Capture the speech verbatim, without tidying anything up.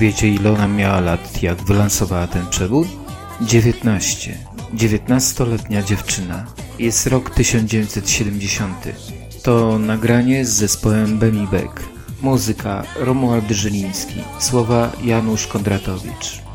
wiecie, ile ona miała lat, jak wylansowała ten przebój? dziewiętnaście. dziewiętnastoletnia dziewczyna. Jest rok tysiąc dziewięćset siedemdziesiąty. To nagranie z zespołem Bemi Beck. Muzyka Romuald Żyliński. Słowa Janusz Kondratowicz.